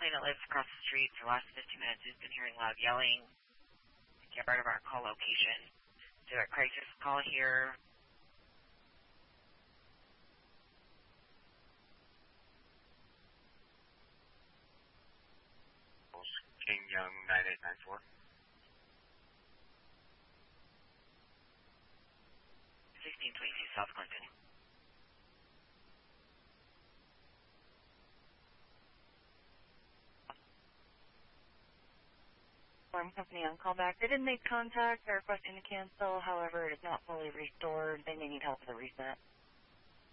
family that lives across the street for the last 15 minutes has been hearing loud yelling. Get rid of our call location. Do a crisis call here. King Young 9894. 1622 South Clinton. Alarm company on callback. They didn't make contact. They're requesting to cancel. However, it is not fully restored. They may need help with a reset.